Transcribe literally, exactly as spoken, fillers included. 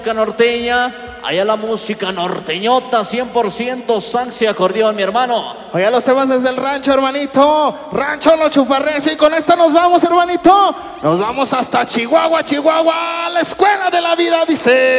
música norteña, allá la música norteñota, cien por ciento sax y acordeón, mi hermano. Oye, los temas desde el rancho, hermanito. Rancho Los Chufarres. Y con esta nos vamos, hermanito. Nos vamos hasta Chihuahua, Chihuahua. La escuela de la vida, dice.